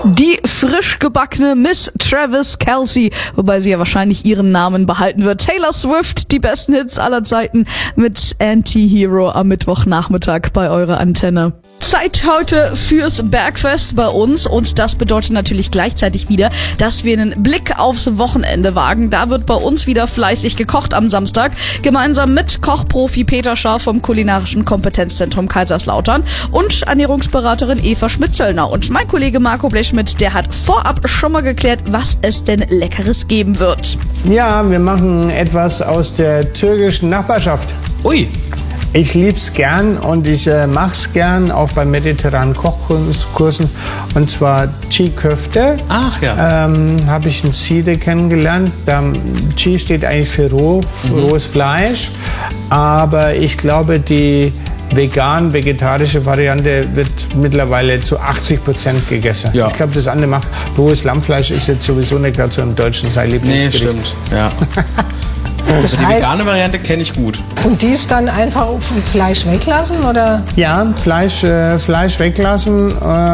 Die frisch gebackene Miss Travis Kelce, wobei sie ja wahrscheinlich ihren Namen behalten wird. Taylor Swift, die besten Hits aller Zeiten mit Anti-Hero am Mittwochnachmittag bei eurer Antenne. Zeit heute fürs Bergfest bei uns und das bedeutet natürlich gleichzeitig wieder, dass wir einen Blick aufs Wochenende wagen. Da wird bei uns wieder fleißig gekocht am Samstag, gemeinsam mit Kochprofi Peter Scharf vom Kulinarischen Kompetenzzentrum Kaiserslautern und Ernährungsberaterin Eva Schmidt-Zöllner. Und mein Kollege Marco Blechschmidt, der hat vorab schon mal geklärt, was es denn Leckeres geben wird. Ja, wir machen etwas aus der türkischen Nachbarschaft. Ui! Ich lieb's gern und ich mach's gern, auch bei mediterranen Kochkursen. Und zwar Çiğ Köfte. Ach ja. Habe ich in Siede kennengelernt. Çiğ steht eigentlich für rohes Fleisch. Aber ich glaube, die vegetarische Variante wird mittlerweile zu 80% gegessen. Ja. Ich glaube, das andere macht rohes Lammfleisch ist jetzt sowieso nicht gerade so im Deutschen sein Lieblingsgericht. Nee, stimmt. Ja. Das Die heißt, vegane Variante kenne ich gut. und die ist dann einfach vom Fleisch weglassen, oder? Ja, Fleisch weglassen.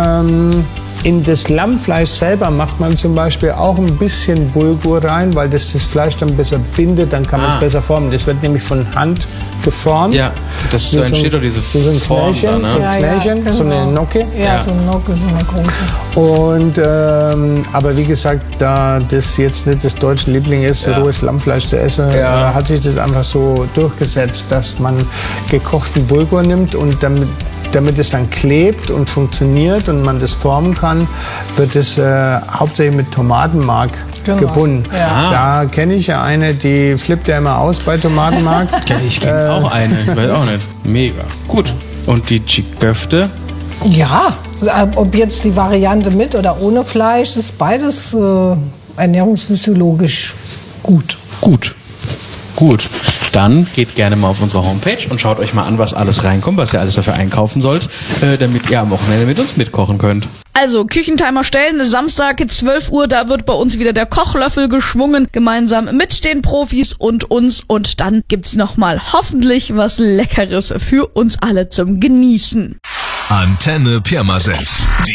In das Lammfleisch selber macht man zum Beispiel auch ein bisschen Bulgur rein, weil das Fleisch dann besser bindet, dann kann man es besser formen. Das wird nämlich von Hand geformt. Ja, das Wie so entsteht doch diese Form da, ne? So ein Knöllchen, so eine Nocke. Ja, so eine Nocke, so eine große. Und aber wie gesagt, da das jetzt nicht das deutsche Liebling ist, rohes Lammfleisch zu essen, hat sich das einfach so durchgesetzt, dass man gekochten Bulgur nimmt und damit es dann klebt und funktioniert und man das formen kann, wird es hauptsächlich mit Tomatenmark gebunden. Ja. Da kenne ich ja eine, die flippt ja immer aus bei Tomatenmark. Ich kenne auch eine, ich weiß auch nicht. Mega. Gut. Und die Çiğ Köfte? Ja, ob jetzt die Variante mit oder ohne Fleisch, ist beides ernährungsphysiologisch gut. Gut. Dann geht gerne mal auf unsere Homepage und schaut euch mal an, was alles reinkommt, was ihr alles dafür einkaufen sollt, damit ihr am Wochenende mit uns mitkochen könnt. Also, Küchentimer stellen, Samstag 12 Uhr, da wird bei uns wieder der Kochlöffel geschwungen, gemeinsam mit den Profis und uns. Und dann gibt's nochmal hoffentlich was Leckeres für uns alle zum Genießen. Antenne Pirmasens.